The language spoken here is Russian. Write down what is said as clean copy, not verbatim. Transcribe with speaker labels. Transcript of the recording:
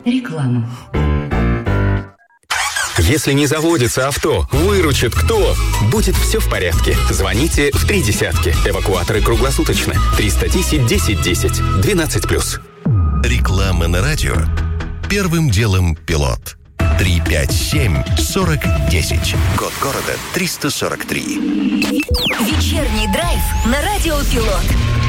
Speaker 1: Реклама.
Speaker 2: Если не заводится авто, выручит кто? Будет все в порядке. Звоните в 3 десятки. Эвакуаторы круглосуточно. 310 10 10. 12+.
Speaker 3: Реклама на радио. Первым делом пилот. 357-40-10. Код города 343.
Speaker 4: Вечерний драйв на радио Пилот.